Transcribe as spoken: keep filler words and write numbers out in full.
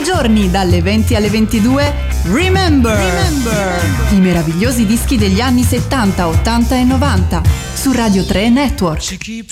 i giorni dalle venti alle ventidue Remember, Remember. I meravigliosi dischi degli anni settanta, ottanta e novanta su Radio tre Network.